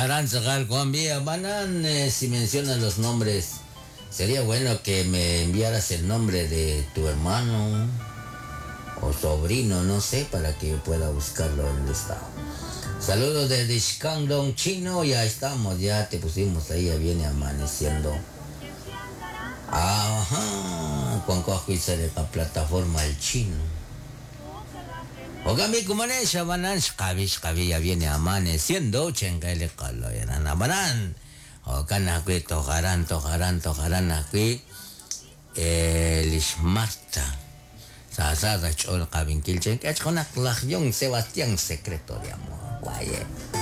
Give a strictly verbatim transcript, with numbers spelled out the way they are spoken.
Aranzagal Colombia, Banan, eh, si mencionas los nombres, sería bueno que me enviaras el nombre de tu hermano o sobrino, no sé, para que yo pueda buscarlo en el estado. Saludos desde Shikangdong, Chino, ya estamos, ya te pusimos ahí, ya viene amaneciendo. Ajá, con cojo y sale la plataforma el chino. Ogami kumanesha banan shkabi shkabi ya viene amaneciendo, chengale kalo eran abanan. Okan akui tojaran tojaran tojaran akui Lishmarta. Sasa da chol kabin kilchen, que es con aclación Sebastián secreto de amor, guaye.